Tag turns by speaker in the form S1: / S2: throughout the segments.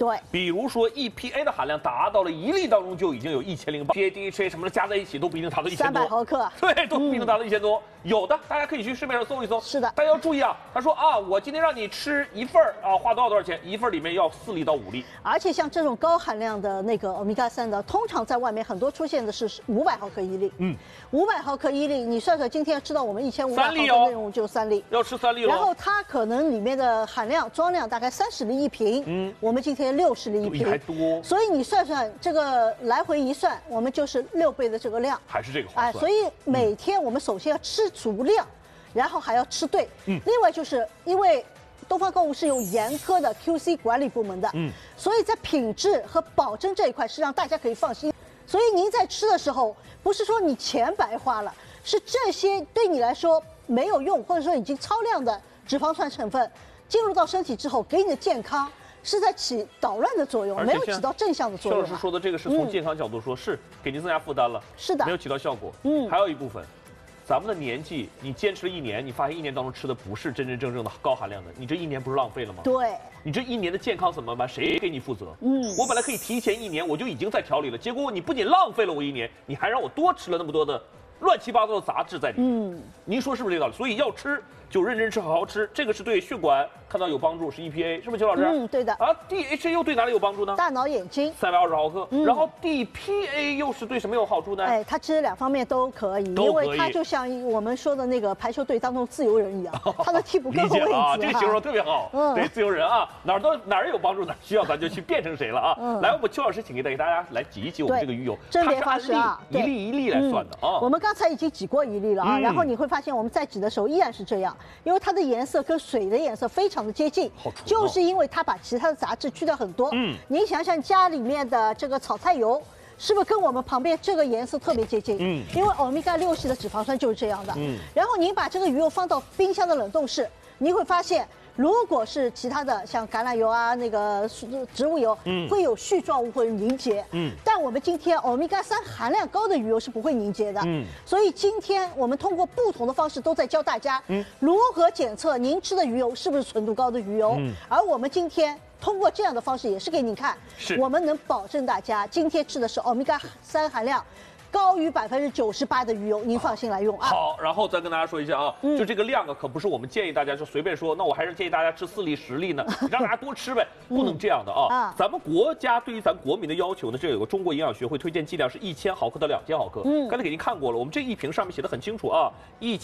S1: 对，
S2: 比如说 EPA 的含量达到了1粒当中就已经有1008 ，PA、DHA 什么的加在一起都不一定达到1000多
S1: 300毫克，
S2: 对，都不一定达到1000多。有的大家可以去市面上搜一搜。
S1: 是的，
S2: 大家要注意啊，他说啊，我今天让你吃1份啊，花多少钱？1份里面要4粒到5粒。
S1: 而且像这种高含量的那个欧米伽3的，通常在外面很多出现的是500毫克1粒。500毫克1粒，你算算今天吃到我们1500毫克内容就3粒，
S2: 要吃3粒了。
S1: 然后它可能里面的含量装量大概30粒一瓶，我们今天60粒一瓶，
S2: 还多。
S1: 所以你算算这个来回一算，我们就是6倍的这个量，
S2: 还是这个划算。
S1: 所以每天我们首先要吃足量，然后还要吃对。另外就是因为东方购物是有严苛的 QC 管理部门的，所以在品质和保证这一块是让大家可以放心。所以您在吃的时候，不是说你钱白花了，是这些对你来说没有用，或者说已经超量的脂肪酸成分进入到身体之后，给你的健康是在起捣乱的作用，没有起到正向的作用。
S2: 邱老师说的这个是从健康角度说，是给您增加负担了，
S1: 是的，
S2: 没有起到效果。还有一部分。咱们的年纪，你坚持了1年，你发现1年当中吃的不是真真正正的高含量的，你这1年不是浪费了吗？
S1: 对，
S2: 你这1年的健康怎么办？谁给你负责？我本来可以提前1年，我就已经在调理了，结果你不仅浪费了我1年，你还让我多吃了那么多的乱七八糟的杂质在里面。您说是不是这个道理？所以要吃就认真吃，好好吃，这个是对血管看到有帮助，是 EPA， 是不是邱老师？
S1: 对的。
S2: 啊 ，DHA 又对哪里有帮助呢？
S1: 大脑眼睛
S2: 320毫克，然后 DPA 又是对什么有好处呢？
S1: 它其实2方面都可以，因为它就像我们说的那个排球队当中自由人一样，它的替补各个位置
S2: 啊，这个形容特别好。对，自由人啊，哪儿有帮助，哪需要咱就去变成谁了啊？来，我们邱老师请给大家来挤一挤我们这个鱼油，
S1: 甄别方式啊，
S2: 一粒一粒来算的啊。
S1: 我们刚才已经挤过1粒了啊，然后你会发现我们在挤的时候依然是这样，因为它的颜色跟水的颜色非常的接近，就是因为它把其他的杂质去掉很多。您想想家里面的这个炒菜油，是不是跟我们旁边这个颜色特别接近？因为欧米伽6系的脂肪酸就是这样的。然后您把这个鱼油放到冰箱的冷冻室，你会发现。如果是其他的像橄榄油啊，那个植物油，会有絮状物或者凝结。但我们今天欧米伽3含量高的鱼油是不会凝结的。所以今天我们通过不同的方式都在教大家如何检测您吃的鱼油是不是纯度高的鱼油。而我们今天通过这样的方式也是给您看，我们能保证大家今天吃的是欧米伽3含量高于98%的鱼油，您放心来用啊。
S2: 好，然后再跟大家说一下啊，就这个量啊，可不是我们建议大家就随便说，那我还是建议大家吃4粒10粒呢，让大家多吃呗，不能这样的啊。咱们国家对于咱国民的要求呢，这有个中国营养学会推荐剂量是1000毫克到2000毫克。刚才给您看过了，我们这一瓶上面写的很清楚啊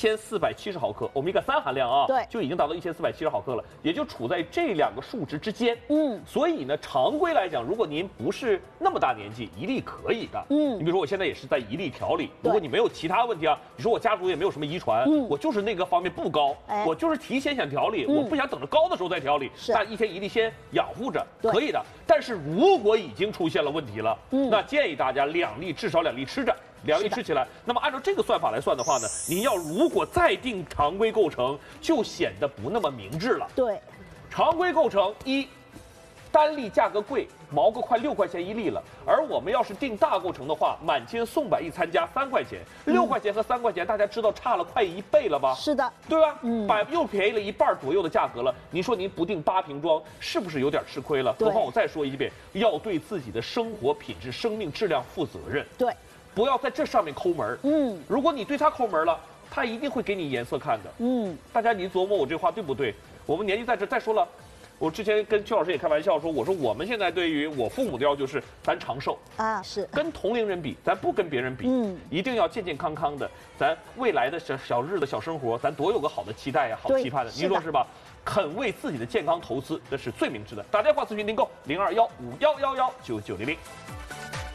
S2: ，1470毫克欧米伽3含量啊，
S1: 对，
S2: 就已经达到1470毫克了，也就处在这2个数值之间。所以呢，常规来讲，如果您不是那么大年纪，1粒可以的。你比如说我现在也是在1粒调理，如果你没有其他问题啊，你说我家族也没有什么遗传，我就是那个方面不高，我就是提前想调理，我不想等着高的时候再调理，那1天1粒先养护着，可以的。但是如果已经出现了问题了，那建议大家2粒至少2粒吃着。2粒吃起来，那么按照这个算法来算的话呢，您要如果再定常规构成，就显得不那么明智了。
S1: 对，
S2: 常规构成1。单粒价格贵，毛个快6块钱1粒了。而我们要是定大构成的话，满千送100一参加3块钱，6块钱和3块钱，大家知道差了快1倍了吧？
S1: 是的，
S2: 对吧？又便宜了1半左右的价格了。您说您不定8瓶装，是不是有点吃亏了？何况我再说一遍，要对自己的生活品质、生命质量负责任。
S1: 对，
S2: 不要在这上面抠门。如果你对他抠门了，他一定会给你颜色看的。大家你琢磨我这话对不对？我们年纪在这，再说了。我之前跟邱老师也开玩笑说，我说我们现在对于我父母的要求是，咱长寿
S1: 啊，是
S2: 跟同龄人比，咱不跟别人比，一定要健健康康的，咱未来的小日子、小生活，咱多有个好的期待呀，好期盼的，您说是吧？肯为自己的健康投资，这是最明智的。打电话咨询订购0215119900。